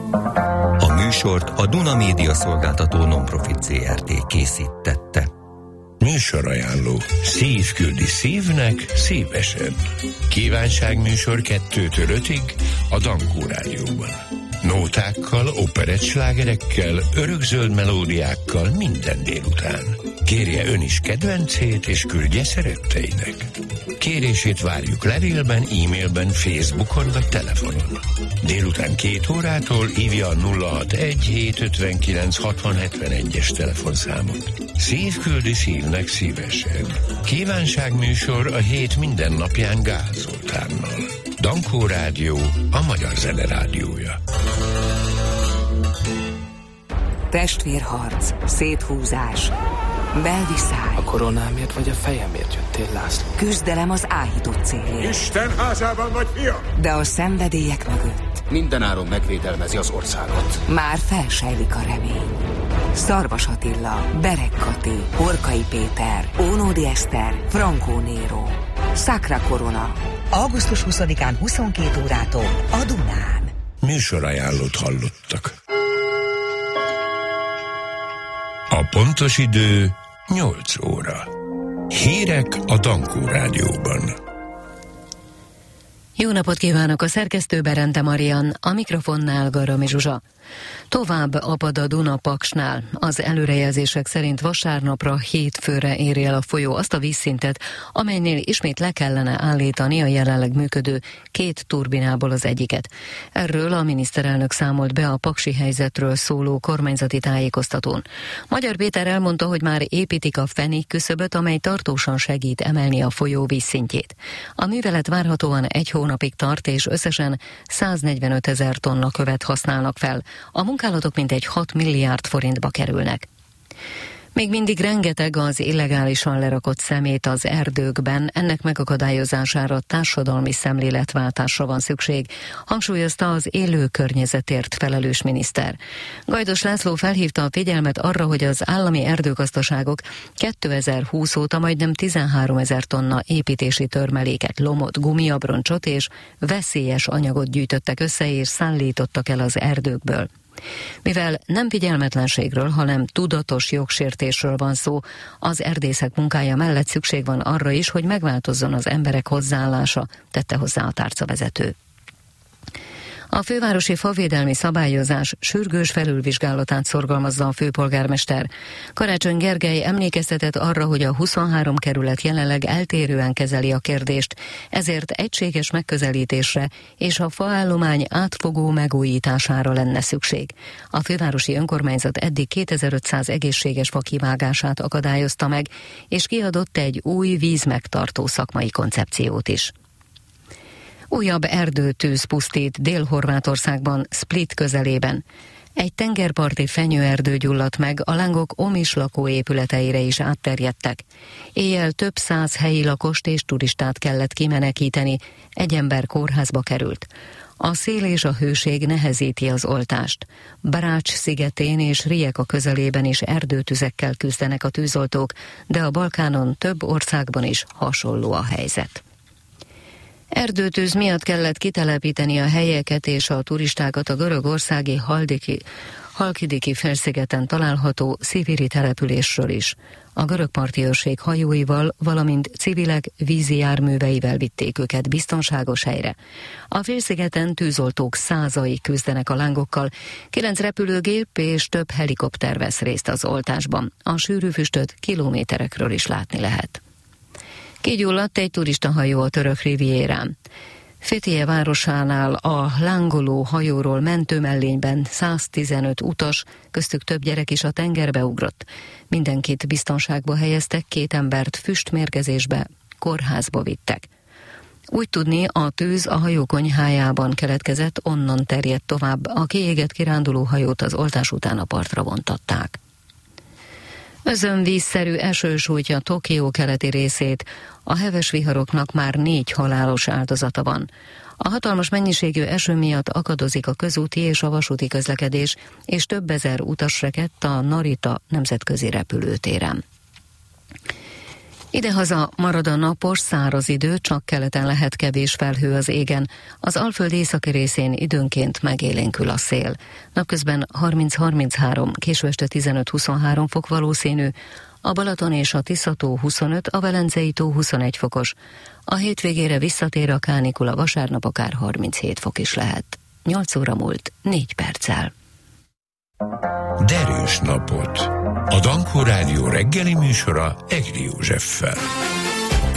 A műsort a Duna Média Szolgáltató non-profit ZRT készítette. Műsorajánló. Szív küldi szívnek szívesen. Kívánságműsor 2-től 5-ig a Dankó Rádióban. Nótákkal, operettslágerekkel, örökzöld melódiákkal minden délután. Kérje ön is kedvencét, és küldje szeretteinek. Kérését várjuk levélben, e-mailben, Facebookon vagy telefonon. Délután 2 órától hívja a 061 759 6071-es telefonszámot. Szív küldi szívnek szívesen. Kívánságműsor a hét minden napján Gál Zoltánnal. Dankó Rádió, a magyar zene rádiója. Testvérharc, széthúzás, belviszály. A koronámért vagy a fejemért jöttél, László? Küzdelem az áhított célért. Isten házában vagy, fia! De a szenvedélyek mögött Mindenáron megvédelmezi az országot. már felsejlik a remény. Szarvas Attila, Bereg Kati, Horkai Péter, Ónódi Eszter, Frankó Néró. Sacra Corona. Augusztus 20-án 22 órától a Dunán. Műsorajánlót hallottak. A pontos idő 8 óra. Hírek a Dankó Rádióban. Jó napot kívánok, a szerkesztő Berente Marian, a mikrofonnál Garami Zsuzsa. Tovább apad a Duna Paksnál. Az előrejelzések szerint vasárnapra hétfőre éri el a folyó azt a vízszintet, amelynél ismét le kellene állítani a jelenleg működő 2 turbinából az egyiket. Erről a miniszterelnök számolt be a paksi helyzetről szóló kormányzati tájékoztatón. Magyar Péter elmondta, hogy már építik a fenék küszöböt, amely tartósan segít emelni a folyó vízszintjét. A művelet várhatóan 1 hónapig tart, és összesen 145 000 tonna követ használnak fel. A munkálatok mintegy 6 milliárd forintba kerülnek. Még mindig rengeteg az illegálisan lerakott szemét az erdőkben, ennek megakadályozására társadalmi szemléletváltásra van szükség, hangsúlyozta az élő környezetért felelős miniszter. Gajdos László felhívta a figyelmet arra, hogy az állami erdőgazdaságok 2020 óta majdnem 13 000 tonna építési törmeléket, lomot, gumiabroncsot és veszélyes anyagot gyűjtöttek össze és szállítottak el az erdőkből. Mivel nem figyelmetlenségről, hanem tudatos jogsértésről van szó, az erdészek munkája mellett szükség van arra is, hogy megváltozzon az emberek hozzáállása, tette hozzá a tárcavezető. A fővárosi favédelmi szabályozás sürgős felülvizsgálatát szorgalmazza a főpolgármester. Karácsony Gergely emlékeztetett arra, hogy a 23 kerület jelenleg eltérően kezeli a kérdést, ezért egységes megközelítésre és a faállomány átfogó megújítására lenne szükség. A fővárosi önkormányzat eddig 2500 egészséges fa kivágását akadályozta meg, és kiadott egy új vízmegtartó szakmai koncepciót is. Újabb erdőtűz pusztít Dél-Horvátországban, Split közelében. Egy tengerparti fenyőerdő gyulladt meg, a lángok Omis lakóépületeire is átterjedtek. Éjjel több 100 helyi lakost és turistát kellett kimenekíteni, egy ember kórházba került. A szél és a hőség nehezíti az oltást. Brač szigetén és Rijeka közelében is erdőtüzekkel küzdenek a tűzoltók, de a Balkánon több országban is hasonló a helyzet. Erdőtűz miatt kellett kitelepíteni a helyeket és a turistákat a görögországi Halkidiki félszigeten található Sziviri településről is. A görög parti őrség hajóival, valamint civilek vízi járműveivel vitték őket biztonságos helyre. A félszigeten tűzoltók százai küzdenek a lángokkal, 9 repülőgép és több helikopter vesz részt az oltásban. A sűrű füstöt kilométerekről is látni lehet. Kigyulladt egy turistahajó a török rivierán. Fethiye városánál a lángoló hajóról mentőmellényben 115 utas, köztük több gyerek is a tengerbe ugrott. Mindenkit biztonságba helyeztek, 2 embert füstmérgezésbe, kórházba vittek. Úgy tudni, a tűz a hajó konyhájában keletkezett, onnan terjedt tovább, a kiégett kiránduló hajót az oltás után a partra vontatták. Özönvízszerű eső sújtja Tokió keleti részét, a heves viharoknak már 4 halálos áldozata van. A hatalmas mennyiségű eső miatt akadozik a közúti és a vasúti közlekedés, és több ezer utas rekedt a Narita nemzetközi repülőtéren. Idehaza marad a napos, száraz idő, csak keleten lehet kevés felhő az égen. Az Alföld északi részén időnként megélénkül a szél. Napközben 30-33, késő este 15-23 fok valószínű, a Balaton és a Tisza-tó 25, a Velencei tó 21 fokos. A hétvégére visszatér a kánikula, vasárnap akár 37 fok is lehet. 8 óra múlt 4 perccel. Derűs napot! A Dankó Rádió reggeli műsora Egri Józseffel.